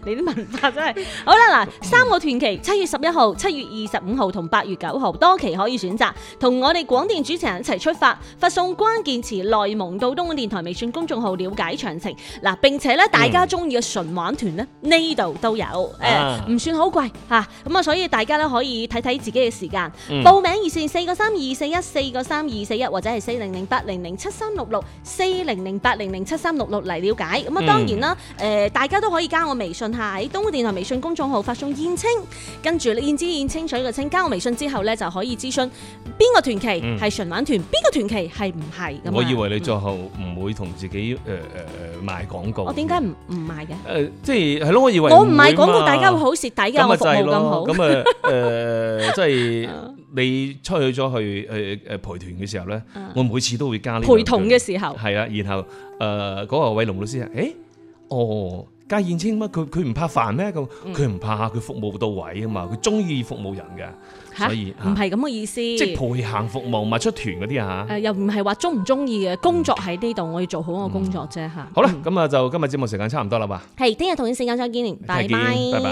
你啲文化真係好啦。嗱，3個團期7月11號、7月25號同8月9號多期可以選擇，同我哋廣電主持人一齊出發，發送關鍵詞內蒙到東莞電台微信公眾號了解詳情。嗱，並且咧大家中意嘅純玩團咧呢度都有，唔算好貴嚇，咁啊所以大家咧可以睇睇自己嘅時間。報名熱線4個3241，4個3241或者係4008007366 4008007366嚟了解。咁啊當然啦，大家都可以加我微信下喺東莞電台微信公眾號發送燕青，跟住燕之燕清水嘅清，加我微信之後咧就可以諮詢邊個團期係純玩團，邊個團期係唔係咁。 我以為你最後唔會同自己賣廣告。 我點解唔賣嘅？ 即係咯，我以為我唔賣廣告，大家會好蝕底㗎。我服務咁好。 咁即係你出去咗去陪團嘅時候咧，我每次都會加呢陪同嘅時候。 係啊，然後嗰個偉龍老師啊，加燕青乜？佢唔怕煩咩？咁佢唔怕，佢服務到位啊嘛，佢中意服務人嘅，所以唔係咁嘅意思。 即係陪行服務，唔係出團嗰啲啊。 又唔係話中唔中意嘅，工作喺呢度，我要做好我工作啫嚇。 好啦，咁啊就今日節目時間差唔多啦吧。 係，聽日同一時間再見，拜拜。